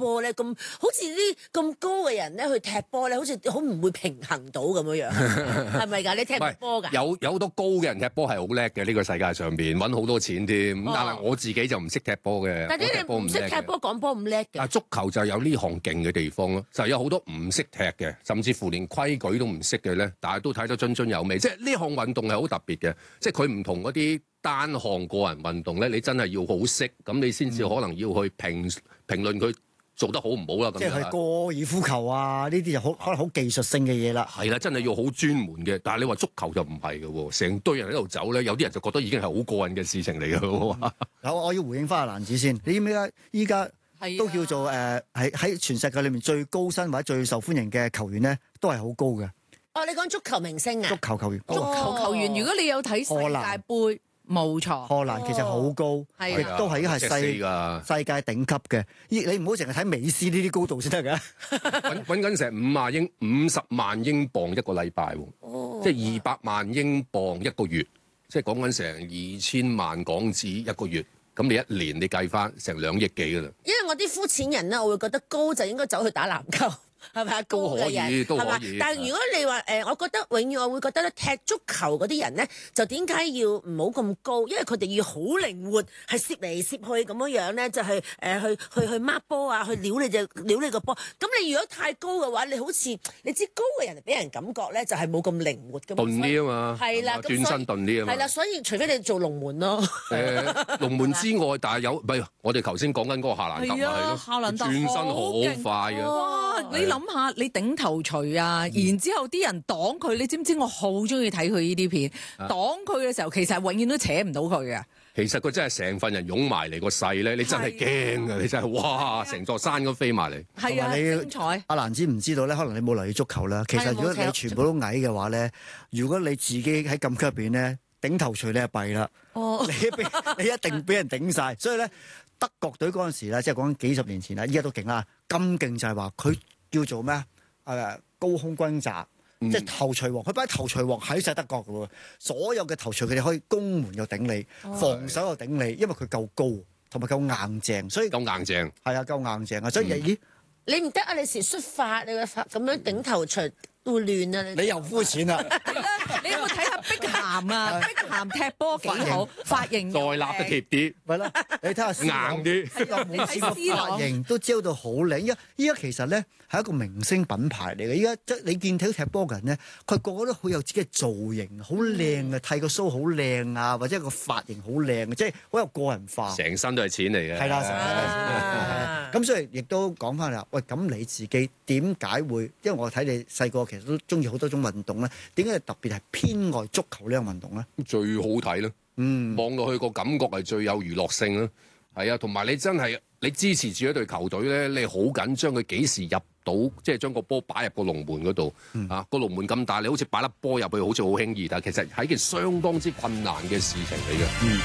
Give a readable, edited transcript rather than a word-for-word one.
波咧，咁好似啲咁高嘅人咧去踢波咧，好似好唔會平衡到咁樣樣，係咪㗎？你踢波㗎？ 有好多高嘅人踢波係好叻嘅，呢個世界上邊揾好多錢添。咁但係我自己就唔識踢波嘅。 但係你唔識踢波講波咁叻嘅。 但足球就有呢項勁嘅地方咯，就有好多唔識踢嘅，甚至乎連規矩都唔識嘅咧，但係都睇得津津有味。即係呢項運動係好特別嘅，即係佢唔同嗰啲單項個人運動咧，你真係要好識，咁你先至可能要去評論佢做得好唔好啦。咁即係高爾夫球啊，呢啲就可能好技術性嘅嘢啦。 係啦，真係要好專門嘅。但係你話足球就唔係嘅喎，成堆人喺度走咧，有啲人就覺得已經係好過癮嘅事情嚟嘅喎。 我要回應翻阿蘭子先，你知唔知依家都叫做喺全世界裏面最高薪或者最受歡迎嘅球員咧，都係好高嘅。 哦，你講足球明星啊？ 足球球員， 足球球員，如果你有睇世界盃，冇錯， 荷蘭其實好高，亦都係係世界頂級嘅。你唔好淨係睇美斯呢啲高度先得㗎。 揾緊成50萬英鎊一個禮拜喎，即係200萬英鎊一個月，即係講緊成2000萬港紙一個月。咁你一年你計翻成2億幾㗎啦。 因為我啲膚淺人咧，我會覺得高就應該走去打籃球。係咪啊？高嘅人都可以。 但係如果你話我覺得永遠我會覺得咧，踢足球嗰啲人咧，就點解要唔好咁高？因為佢哋要好靈活，係攝嚟攝去咁樣樣咧，就係去 mark 波啊，去撩你個波。咁你如果太高嘅話，你好似你知高嘅人俾人感覺咧，就係冇咁靈活嘅。 鈍啲啊嘛， 係啦， 轉身鈍啲啊嘛。 係啦，所以除非你做龍門咯。 龍門之外，但係有唔係我哋頭先講緊嗰個夏蘭特咪係咯， 夏蘭特轉身好快嘅。 哇！你諗下，你頂頭錘啊，然之後啲人擋佢，你知唔知我好中意睇佢呢啲片？擋佢嘅時候，其實永遠都扯唔到佢嘅。 其實佢真係成份人擁埋嚟個勢咧，你真係驚啊！你真係哇，成座山咁飛埋嚟。 係啊，精彩。 阿蘭知唔知道咧？可能你冇留意足球啦。其實如果你全部都矮嘅話咧，如果你自己喺禁區入邊咧頂頭錘，你就弊啦。哦，你一定俾人頂晒。所以咧，德國隊嗰陣時咧，即係講緊幾十年前啦，依家都勁啦。咁勁就係話佢叫做咩？高空轟炸，即係頭錘王。佢擺頭錘王喺晒德國嘅喎，所有嘅頭錘佢哋可以攻門又頂你，防守又頂你，因為佢夠高同埋夠硬淨，所以夠硬淨。 係啊，夠硬淨啊！所以咦， 你唔得啊！你時xuất發，你個發咁樣頂頭錘會亂啊！ 你又膚淺啦。 你有冇睇下碧咸啊？碧咸踢波幾好，髮型再立得貼啲， 係啦。你睇下硬啲， 每次個髮型都焦到好靚。依家其實咧係一個明星品牌嚟嘅。依家即係你見睇踢波嘅人咧，佢個個都好有自己嘅造型，好靚啊，剃個鬚好靚啊，或者個髮型好靚嘅，即係好有個人化。 成身都係錢嚟嘅。 係啦，成身都係錢。咁所以亦都講翻啦，喂，咁你自己點解會？因為我睇你細個其實都中意好多種運動咧，點解你特別係偏愛足球呢樣運動咧？ 最好睇咯，望落去個感覺係最有娛樂性咯。係啊，同埋你真係你支持住一隊球隊咧，你好緊張佢幾時入到，即係將個波擺入個龍門嗰度啊！個龍門咁大，你好似擺粒波入去，好似好輕易，但係其實係一件相當之困難嘅事情嚟嘅。